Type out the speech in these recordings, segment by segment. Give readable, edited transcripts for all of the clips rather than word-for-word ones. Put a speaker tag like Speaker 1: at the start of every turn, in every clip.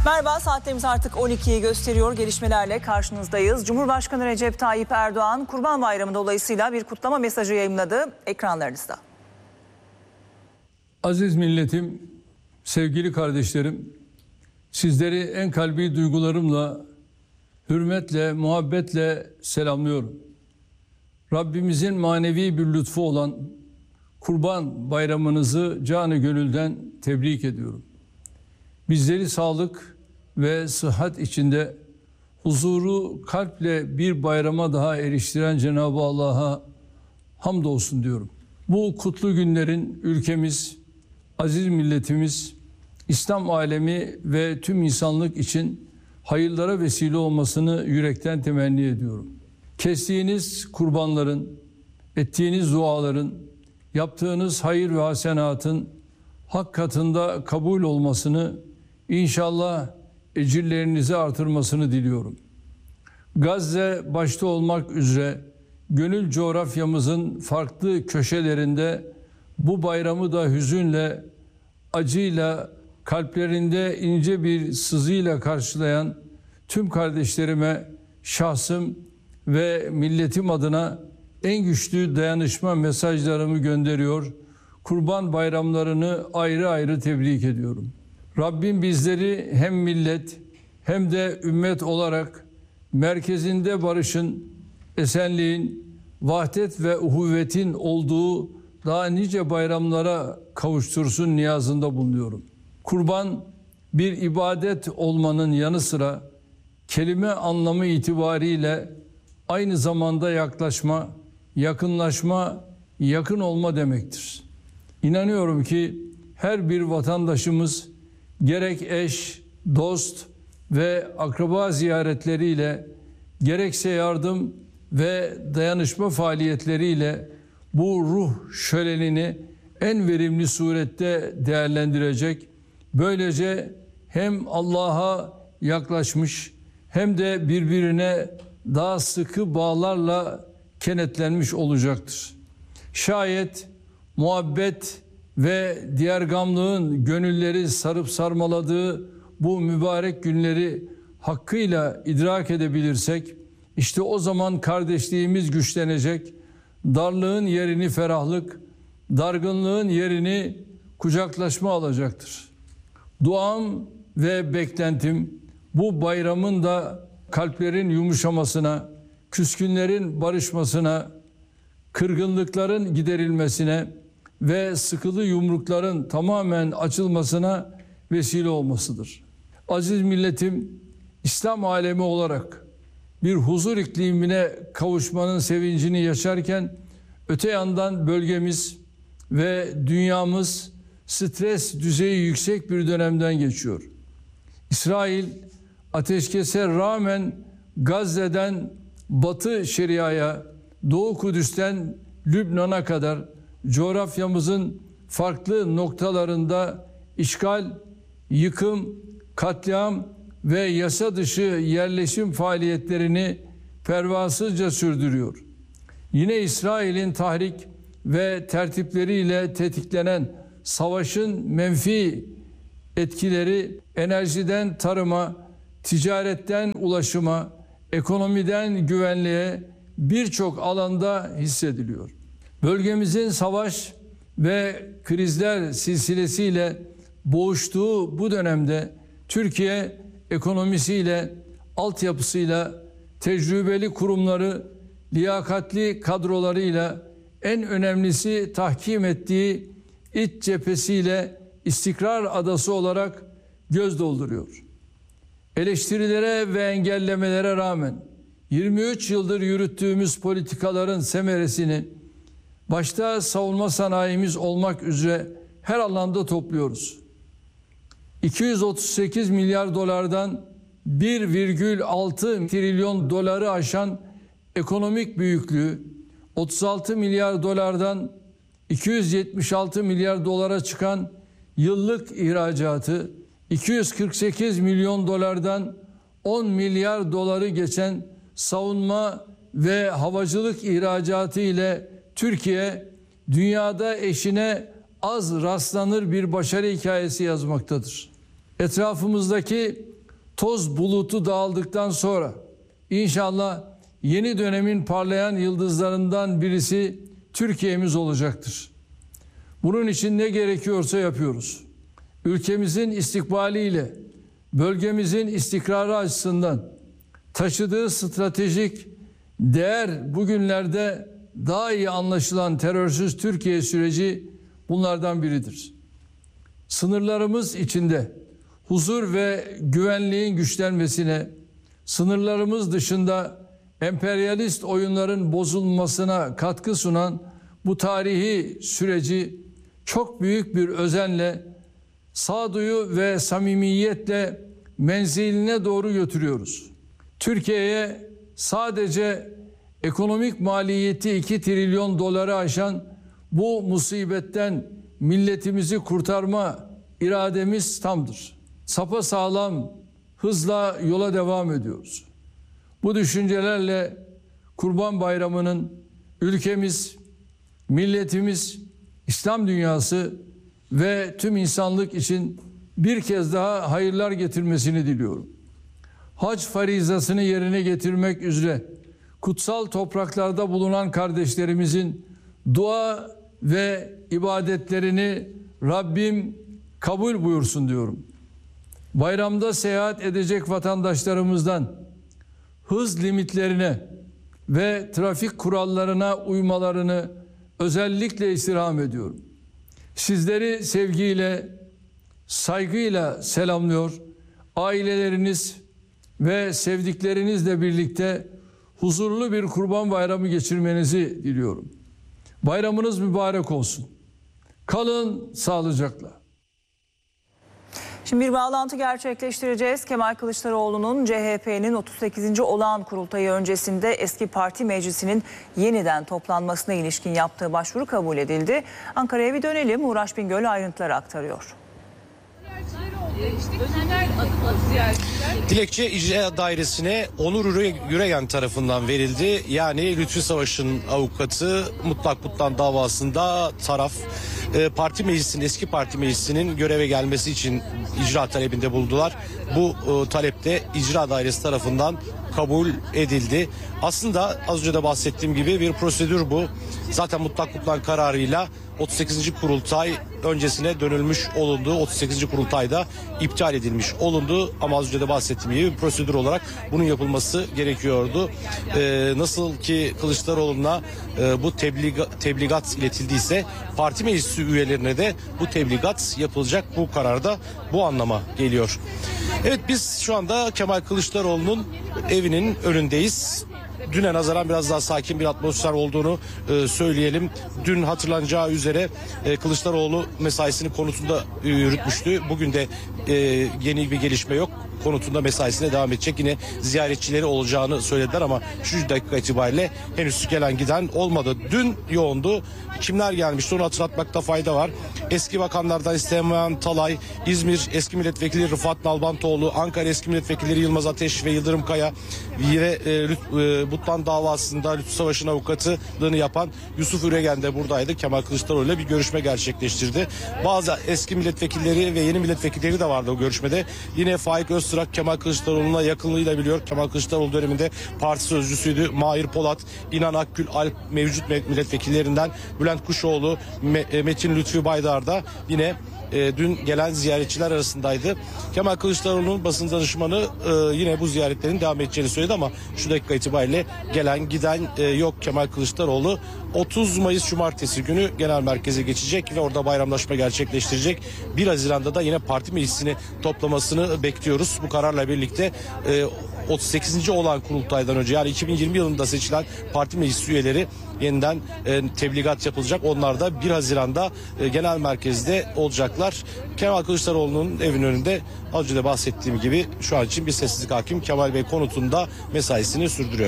Speaker 1: Merhaba, saatlerimiz artık 12'yi gösteriyor. Gelişmelerle karşınızdayız. Cumhurbaşkanı Recep Tayyip Erdoğan Kurban Bayramı dolayısıyla bir kutlama mesajı yayımladı. Ekranlarınızda.
Speaker 2: Aziz milletim, sevgili kardeşlerim, sizleri en kalbi duygularımla, hürmetle, muhabbetle selamlıyorum. Rabbimizin manevi bir lütfu olan Kurban Bayramınızı canı gönülden tebrik ediyorum. Bizleri sağlık ve sıhhat içinde huzuru kalple bir bayrama daha eriştiren Cenab-ı Allah'a hamdolsun diyorum. Bu kutlu günlerin ülkemiz, aziz milletimiz, İslam alemi ve tüm insanlık için hayırlara vesile olmasını yürekten temenni ediyorum. Kestiğiniz kurbanların, ettiğiniz duaların, yaptığınız hayır ve hasenatın hak katında kabul olmasını, İnşallah ecirlerinizi artırmasını diliyorum. Gazze başta olmak üzere gönül coğrafyamızın farklı köşelerinde bu bayramı da hüzünle, acıyla, kalplerinde ince bir sızıyla karşılayan tüm kardeşlerime şahsım ve milletim adına en güçlü dayanışma mesajlarımı gönderiyor. Kurban bayramlarını ayrı ayrı tebrik ediyorum. Rabbim bizleri hem millet hem de ümmet olarak merkezinde barışın, esenliğin, vahdet ve uhuvvetin olduğu daha nice bayramlara kavuştursun niyazında bulunuyorum. Kurban bir ibadet olmanın yanı sıra kelime anlamı itibariyle aynı zamanda yaklaşma, yakınlaşma, yakın olma demektir. İnanıyorum ki her bir vatandaşımız gerek eş, dost ve akraba ziyaretleriyle, gerekse yardım ve dayanışma faaliyetleriyle bu ruh şölenini en verimli surette değerlendirecek. Böylece hem Allah'a yaklaşmış hem de birbirine daha sıkı bağlarla kenetlenmiş olacaktır. Şayet muhabbet ve diğer gamlığın gönülleri sarıp sarmaladığı bu mübarek günleri hakkıyla idrak edebilirsek, işte o zaman kardeşliğimiz güçlenecek, darlığın yerini ferahlık, dargınlığın yerini kucaklaşma alacaktır. Duam ve beklentim bu bayramın da kalplerin yumuşamasına, küskünlerin barışmasına, kırgınlıkların giderilmesine ve sıkılı yumrukların tamamen açılmasına vesile olmasıdır. Aziz milletim, İslam alemi olarak bir huzur iklimine kavuşmanın sevincini yaşarken öte yandan bölgemiz ve dünyamız stres düzeyi yüksek bir dönemden geçiyor. İsrail ateşkese rağmen Gazze'den Batı Şeria'ya, Doğu Kudüs'ten Lübnan'a kadar coğrafyamızın farklı noktalarında işgal, yıkım, katliam ve yasa dışı yerleşim faaliyetlerini pervasızca sürdürüyor. Yine İsrail'in tahrik ve tertipleriyle tetiklenen savaşın menfi etkileri enerjiden tarıma, ticaretten ulaşıma, ekonomiden güvenliğe birçok alanda hissediliyor. Bölgemizin savaş ve krizler silsilesiyle boğuştuğu bu dönemde Türkiye ekonomisiyle, altyapısıyla, tecrübeli kurumları, liyakatli kadrolarıyla, en önemlisi tahkim ettiği iç cephesiyle istikrar adası olarak göz dolduruyor. Eleştirilere ve engellemelere rağmen 23 yıldır yürüttüğümüz politikaların semeresini başta savunma sanayimiz olmak üzere her alanda topluyoruz. 238 milyar dolardan 1,6 trilyon doları aşan ekonomik büyüklüğü, 36 milyar dolardan 276 milyar dolara çıkan yıllık ihracatı, 248 milyon dolardan 10 milyar doları geçen savunma ve havacılık ihracatı ile Türkiye dünyada eşine az rastlanır bir başarı hikayesi yazmaktadır. Etrafımızdaki toz bulutu dağıldıktan sonra inşallah yeni dönemin parlayan yıldızlarından birisi Türkiye'miz olacaktır. Bunun için ne gerekiyorsa yapıyoruz. Ülkemizin istikbaliyle bölgemizin istikrarı açısından taşıdığı stratejik değer bugünlerde daha iyi anlaşılan terörsüz Türkiye süreci bunlardan biridir. Sınırlarımız içinde huzur ve güvenliğin güçlenmesine, sınırlarımız dışında emperyalist oyunların bozulmasına katkı sunan bu tarihi süreci çok büyük bir özenle, sağduyu ve samimiyetle menziline doğru götürüyoruz. Türkiye'ye sadece ekonomik maliyeti 2 trilyon doları aşan bu musibetten milletimizi kurtarma irademiz tamdır. Sapasağlam hızla yola devam ediyoruz. Bu düşüncelerle Kurban Bayramı'nın ülkemiz, milletimiz, İslam dünyası ve tüm insanlık için bir kez daha hayırlar getirmesini diliyorum. Hac farizasını yerine getirmek üzere kutsal topraklarda bulunan kardeşlerimizin dua ve ibadetlerini Rabbim kabul buyursun diyorum. Bayramda seyahat edecek vatandaşlarımızdan hız limitlerine ve trafik kurallarına uymalarını özellikle istirham ediyorum. Sizleri sevgiyle, saygıyla selamlıyor. Aileleriniz ve sevdiklerinizle birlikte huzurlu bir Kurban Bayramı geçirmenizi diliyorum. Bayramınız mübarek olsun. Kalın sağlıcakla.
Speaker 1: Şimdi bir bağlantı gerçekleştireceğiz. Kemal Kılıçdaroğlu'nun CHP'nin 38. olağan kurultayı öncesinde eski parti meclisinin yeniden toplanmasına ilişkin yaptığı başvuru kabul edildi. Ankara'ya bir dönelim. Uğraş Bingöl ayrıntıları aktarıyor.
Speaker 3: Dilekçe İcra Dairesi'ne Onur Yüreyen tarafından verildi. Yani Lütfü Savaş'ın avukatı Mutlak davasında taraf parti meclisinin, eski parti meclisinin göreve gelmesi için icra talebinde bulundular. Bu talepte İcra Dairesi tarafından kabul edildi. Aslında az önce de bahsettiğim gibi bir prosedür bu. Zaten mutlak kararıyla 38. kurultay öncesine dönülmüş olundu. 38. kurultayda iptal edilmiş olundu. Ama az önce de bahsettiğim gibi bir prosedür olarak bunun yapılması gerekiyordu. Nasıl ki Kılıçdaroğlu'na bu tebligat iletildiyse parti meclisi üyelerine de bu tebligat yapılacak. Bu kararda bu anlama geliyor. Evet, biz şu anda Kemal Kılıçdaroğlu'nun evinin önündeyiz. Düne nazaran biraz daha sakin bir atmosfer olduğunu söyleyelim. Dün hatırlanacağı üzere Kılıçdaroğlu mesaisini konutunda yürütmüştü. Bugün de yeni bir gelişme yok. Konutunda mesaisine devam edecek. Yine ziyaretçileri olacağını söylediler ama şu dakika itibariyle henüz gelen giden olmadı. Dün yoğundu. Kimler gelmişti onu hatırlatmakta fayda var. Eski bakanlardan İstemeyen Talay, İzmir eski milletvekili Rıfat Nalbantoğlu, Ankara eski milletvekilleri Yılmaz Ateş ve Yıldırım Kaya, yine Butlan davasında Lütfü Savaş'ın avukatlığını yapan Yusuf Üregen de buradaydı. Kemal Kılıçdaroğlu ile bir görüşme gerçekleştirdi. Bazı eski milletvekilleri ve yeni milletvekilleri de vardı o görüşmede. Yine Faik Öztürk Kemal Kılıçdaroğlu'na yakınlığıyla biliyor. Kemal Kılıçdaroğlu döneminde parti sözcüsüydü. Mahir Polat, İnan Akgül, Alp mevcut milletvekillerinden Bülent Kuşoğlu, Metin Lütfü Baydar da yine dün gelen ziyaretçiler arasındaydı. Kemal Kılıçdaroğlu'nun basın danışmanı yine bu ziyaretlerin devam edeceğini söyledi ama şu dakika itibariyle gelen giden yok. Kemal Kılıçdaroğlu 30 Mayıs Cumartesi günü genel merkeze geçecek ve orada bayramlaşma gerçekleştirecek. 1 Haziran'da da yine parti meclisini toplamasını bekliyoruz. Bu kararla birlikte 38. olan kurultaydan önce yani 2020 yılında seçilen parti meclis üyeleri yeniden tebligat yapılacak. Onlar da 1 Haziran'da genel merkezde olacaklar. Kemal Kılıçdaroğlu'nun evin önünde az önce de bahsettiğim gibi şu an için bir sessizlik hakim. Kemal Bey konutunda mesaisini sürdürüyor.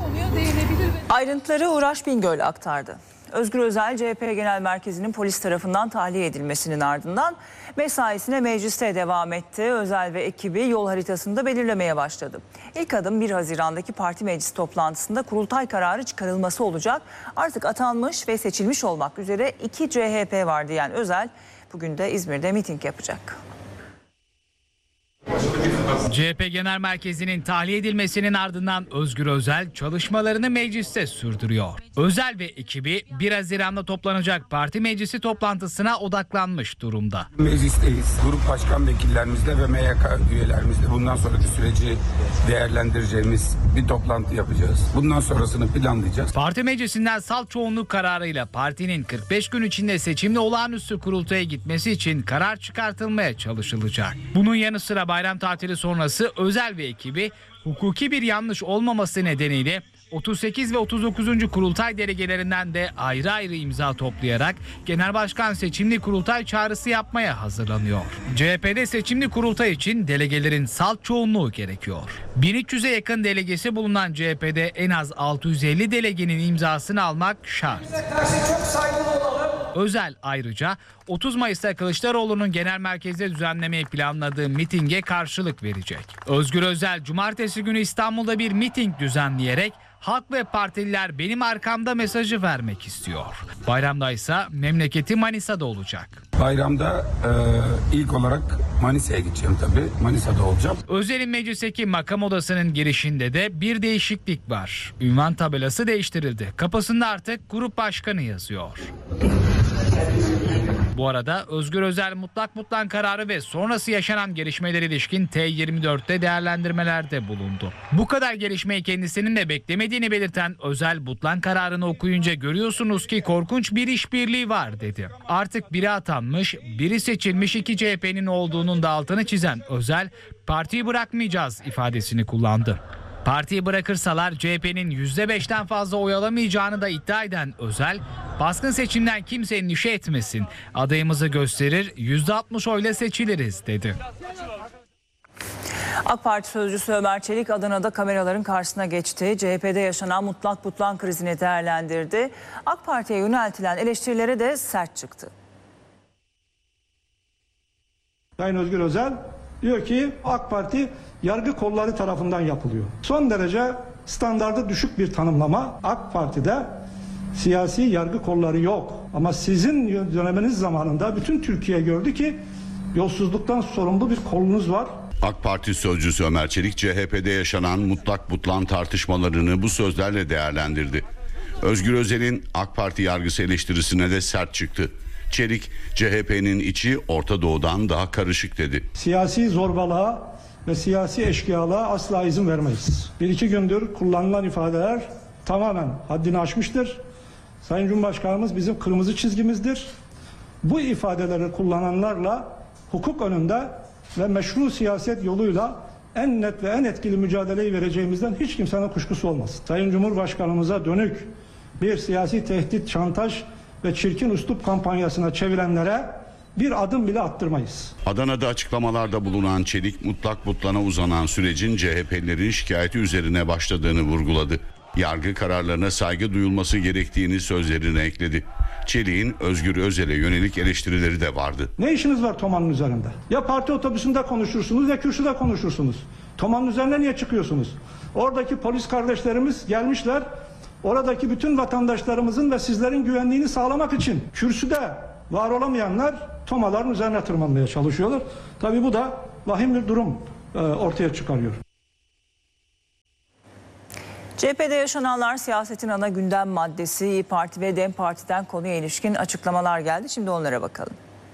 Speaker 1: Ayrıntıları Uğraş Bingöl aktardı. Özgür Özel CHP Genel Merkezi'nin polis tarafından tahliye edilmesinin ardından mesaisine mecliste devam etti. Özel ve ekibi yol haritasını da belirlemeye başladı. İlk adım 1 Haziran'daki parti meclis toplantısında kurultay kararı çıkarılması olacak. Artık atanmış ve seçilmiş olmak üzere 2 CHP var diyen Özel bugün de İzmir'de miting yapacak.
Speaker 4: CHP Genel Merkezi'nin tahliye edilmesinin ardından Özgür Özel çalışmalarını mecliste sürdürüyor. Özel ve ekibi 1 Haziran'da toplanacak parti meclisi toplantısına odaklanmış durumda.
Speaker 5: Meclisteyiz. Grup başkan vekillerimizle ve MYK üyelerimizle bundan sonraki süreci değerlendireceğimiz bir toplantı yapacağız. Bundan sonrasını planlayacağız.
Speaker 4: Parti meclisinden salt çoğunluk kararıyla partinin 45 gün içinde seçimli olağanüstü kurultaya gitmesi için karar çıkartılmaya çalışılacak. Bunun yanı sıra bayram tatili sonrası Özel ve ekibi hukuki bir yanlış olmaması nedeniyle 38 ve 39. kurultay delegelerinden de ayrı ayrı imza toplayarak Genel Başkan seçimli kurultay çağrısı yapmaya hazırlanıyor. CHP'de seçimli kurultay için delegelerin salt çoğunluğu gerekiyor. 1300'e yakın delegesi bulunan CHP'de en az 650 delegenin imzasını almak şart. Özel ayrıca 30 Mayıs'ta Kılıçdaroğlu'nun genel merkezde düzenlemeyi planladığı mitinge karşılık verecek. Özgür Özel cumartesi günü İstanbul'da bir miting düzenleyerek halk ve partililer benim arkamda mesajı vermek istiyor. Bayramda ise memleketi Manisa'da olacak.
Speaker 5: Bayramda ilk olarak Manisa'ya gideceğim tabii. Manisa'da olacağım.
Speaker 4: Özel'in meclisteki makam odasının girişinde de bir değişiklik var. Ünvan tabelası değiştirildi. Kapısında artık grup başkanı yazıyor. Bu arada Özgür Özel mutlak kararı ve sonrası yaşanan gelişmelere ilişkin T24'te değerlendirmelerde bulundu. Bu kadar gelişmeyi kendisinin de beklemediğini belirten Özel mutlak kararını okuyunca görüyorsunuz ki korkunç bir işbirliği var dedi. Artık biri atanmış, biri seçilmiş iki CHP'nin olduğunun da altını çizen Özel, partiyi bırakmayacağız ifadesini kullandı. Partiyi bırakırsalar CHP'nin %5'ten fazla oy alamayacağını da iddia eden Özel, baskın seçimden kimse endişe etmesin, adayımızı gösterir %60 oyla seçiliriz dedi.
Speaker 1: AK Parti sözcüsü Ömer Çelik Adana'da kameraların karşısına geçti. CHP'de yaşanan mutlak butlan krizini değerlendirdi. AK Parti'ye yöneltilen eleştirilere de sert çıktı.
Speaker 6: Sayın Özgür Özel diyor ki AK Parti yargı kolları tarafından yapılıyor. Son derece standardı düşük bir tanımlama. AK Parti'de siyasi yargı kolları yok. Ama sizin döneminiz zamanında bütün Türkiye gördü ki yolsuzluktan sorumlu bir kolunuz var.
Speaker 7: AK Parti sözcüsü Ömer Çelik CHP'de yaşanan mutlak butlan tartışmalarını bu sözlerle değerlendirdi. Özgür Özel'in AK Parti yargısı eleştirisine de sert çıktı. Çelik, CHP'nin içi Orta Doğu'dan daha karışık dedi.
Speaker 6: Siyasi zorbalığa ve siyasi eşkıyalığa asla izin vermeyiz. 1-2 gündür kullanılan ifadeler tamamen haddini aşmıştır. Sayın Cumhurbaşkanımız bizim kırmızı çizgimizdir. Bu ifadeleri kullananlarla hukuk önünde ve meşru siyaset yoluyla en net ve en etkili mücadeleyi vereceğimizden hiç kimsenin kuşkusu olmasın. Sayın Cumhurbaşkanımıza dönük bir siyasi tehdit, şantaj ve çirkin üslup kampanyasına çevirenlere bir adım bile attırmayız.
Speaker 7: Adana'da açıklamalarda bulunan Çelik, mutlak butlana uzanan sürecin CHP'lilerin şikayeti üzerine başladığını vurguladı. Yargı kararlarına saygı duyulması gerektiğini sözlerine ekledi. Çelik'in Özgür Özel'e yönelik eleştirileri de vardı.
Speaker 6: Ne işiniz var Toma'nın üzerinde? Ya parti otobüsünde konuşursunuz ya kürsüde konuşursunuz. Toma'nın üzerine niye çıkıyorsunuz? Oradaki polis kardeşlerimiz gelmişler. Oradaki bütün vatandaşlarımızın ve sizlerin güvenliğini sağlamak için kürsüde var olamayanlar tomaların üzerine tırmanmaya çalışıyorlar. Tabii bu da vahim bir durum ortaya çıkarıyor.
Speaker 1: CHP'de yaşananlar siyasetin ana gündem maddesi. İYİ Parti ve DEM Parti'den konuya ilişkin açıklamalar geldi. Şimdi onlara bakalım.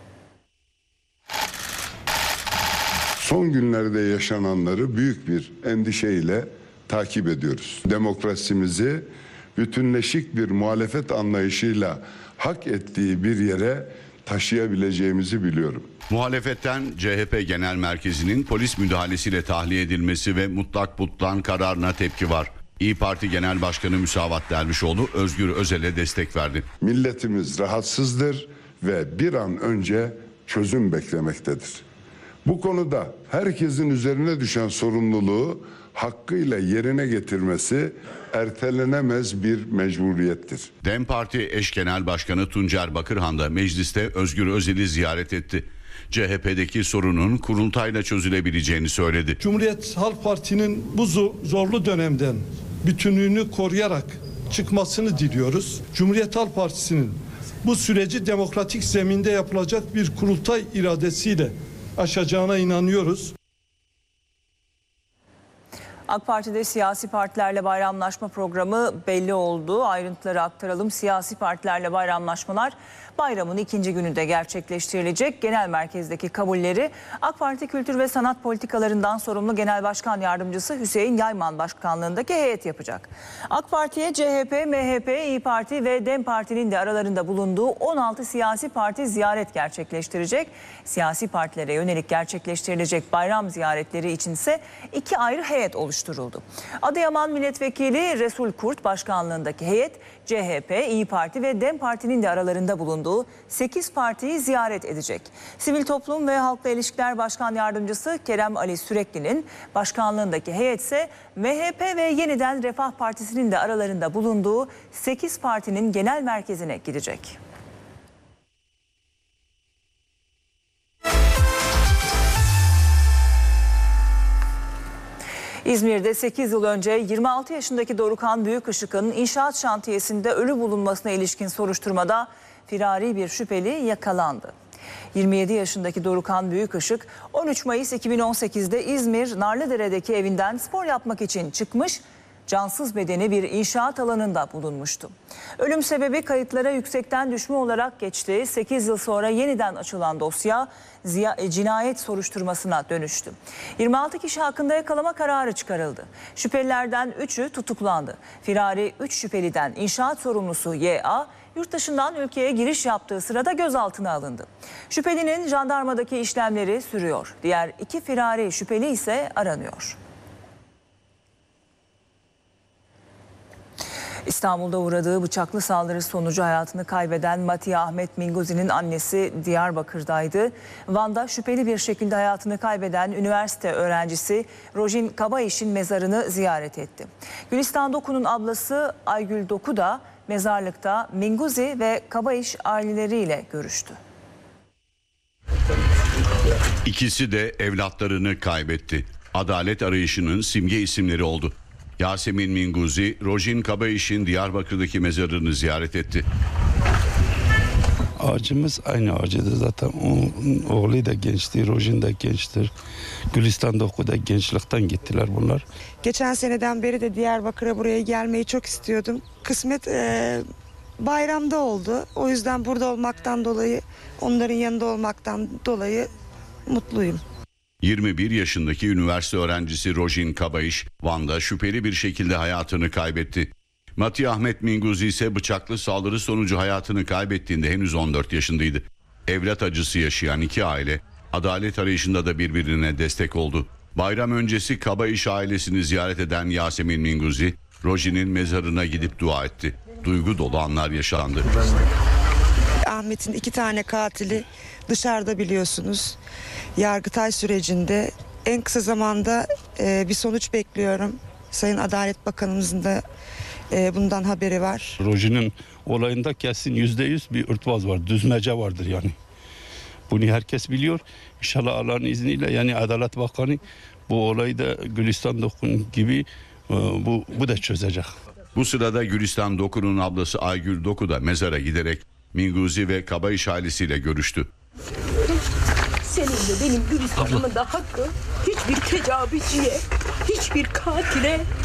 Speaker 8: Son günlerde yaşananları büyük bir endişeyle takip ediyoruz. Demokrasimizi bütünleşik bir muhalefet anlayışıyla hak ettiği bir yere taşıyabileceğimizi biliyorum.
Speaker 7: Muhalefetten CHP Genel Merkezi'nin polis müdahalesiyle tahliye edilmesi ve mutlak butlan kararına tepki var. İYİ Parti Genel Başkanı Müsavat Dervişoğlu Özgür Özel'e destek verdi.
Speaker 8: Milletimiz rahatsızdır ve bir an önce çözüm beklemektedir. Bu konuda herkesin üzerine düşen sorumluluğu hakkıyla yerine getirmesi ertelenemez bir mecburiyettir.
Speaker 7: DEM Parti eş genel başkanı Tuncer Bakırhan da mecliste Özgür Özel'i ziyaret etti. CHP'deki sorunun kurultayla çözülebileceğini söyledi.
Speaker 9: Cumhuriyet Halk Parti'nin bu zorlu dönemden bütünlüğünü koruyarak çıkmasını diliyoruz. Cumhuriyet Halk Partisi'nin bu süreci demokratik zeminde yapılacak bir kurultay iradesiyle aşacağına inanıyoruz.
Speaker 1: AK Parti'de siyasi partilerle bayramlaşma programı belli oldu. Ayrıntıları aktaralım. Siyasi partilerle bayramlaşmalar bayramın ikinci gününde gerçekleştirilecek. Genel merkezdeki kabulleri AK Parti Kültür ve Sanat Politikalarından sorumlu Genel Başkan Yardımcısı Hüseyin Yayman başkanlığındaki heyet yapacak. AK Parti'ye CHP, MHP, İYİ Parti ve DEM Parti'nin de aralarında bulunduğu 16 siyasi parti ziyaret gerçekleştirecek. Siyasi partilere yönelik gerçekleştirilecek bayram ziyaretleri içinse iki ayrı heyet oluşturuldu. Adıyaman Milletvekili Resul Kurt başkanlığındaki heyet CHP, İYİ Parti ve DEM Parti'nin de aralarında bulunduğu 8 partiyi ziyaret edecek. Sivil Toplum ve Halkla İlişkiler Başkan Yardımcısı Kerem Ali Sürekli'nin başkanlığındaki heyet ise MHP ve Yeniden Refah Partisi'nin de aralarında bulunduğu 8 partinin genel merkezine gidecek. İzmir'de 8 yıl önce 26 yaşındaki Dorukhan Büyükışık'ın inşaat şantiyesinde ölü bulunmasına ilişkin soruşturmada firari bir şüpheli yakalandı. 27 yaşındaki Dorukhan Büyükışık 13 Mayıs 2018'de İzmir Narlıdere'deki evinden spor yapmak için çıkmış, cansız bedeni bir inşaat alanında bulunmuştu. Ölüm sebebi kayıtlara yüksekten düşme olarak geçti. 8 yıl sonra yeniden açılan dosya cinayet soruşturmasına dönüştü. 26 kişi hakkında yakalama kararı çıkarıldı. Şüphelilerden 3'ü tutuklandı. Firari 3 şüpheliden inşaat sorumlusu Y.A. yurt dışından ülkeye giriş yaptığı sırada gözaltına alındı. Şüphelinin jandarmadaki işlemleri sürüyor. Diğer 2 firari şüpheli ise aranıyor. İstanbul'da uğradığı bıçaklı saldırı sonucu hayatını kaybeden Matiye Ahmet Minguzi'nin annesi Diyarbakır'daydı. Van'da şüpheli bir şekilde hayatını kaybeden üniversite öğrencisi Rojin Kabayiş'in mezarını ziyaret etti. Gülistan Doku'nun ablası Aygül Doku da mezarlıkta Minguzi ve Kabayiş aileleriyle görüştü.
Speaker 7: İkisi de evlatlarını kaybetti. Adalet arayışının simge isimleri oldu. Yasemin Minguzi, Rojin Kabayiş'in Diyarbakır'daki mezarını ziyaret etti.
Speaker 5: Ağacımız aynı ağacıdır zaten. Onun oğlu da gençti, Rojin de gençtir. Gülistan Doku'da gençlikten gittiler bunlar.
Speaker 10: Geçen seneden beri de Diyarbakır'a buraya gelmeyi çok istiyordum. Kısmet bayramda oldu. O yüzden burada olmaktan dolayı, onların yanında olmaktan dolayı mutluyum.
Speaker 7: 21 yaşındaki üniversite öğrencisi Rojin Kabayiş, Van'da şüpheli bir şekilde hayatını kaybetti. Matiye Ahmet Minguzi ise bıçaklı saldırı sonucu hayatını kaybettiğinde henüz 14 yaşındaydı. Evlat acısı yaşayan iki aile, adalet arayışında da birbirine destek oldu. Bayram öncesi Kabayiş ailesini ziyaret eden Yasemin Minguzi, Rojin'in mezarına gidip dua etti. Duygu dolu anlar yaşandı.
Speaker 10: Ahmet'in 2 tane katili dışarıda biliyorsunuz. Yargıtay sürecinde en kısa zamanda bir sonuç bekliyorum. Sayın Adalet Bakanımızın da bundan haberi var.
Speaker 5: Rojin'in olayında kesin %100 bir örtbas var, düzmece vardır yani. Bunu herkes biliyor. İnşallah Allah'ın izniyle yani Adalet Bakanı bu olayı da Gülistan Doku'nun gibi bu da çözecek.
Speaker 7: Bu sırada Gülistan Doku'nun ablası Aygül Doku da mezara giderek Minguzi ve Kabayiş ailesiyle görüştü.
Speaker 11: Senin de benim Gülistan'ımın da hakkı hiçbir tecavüzcüye, hiçbir katile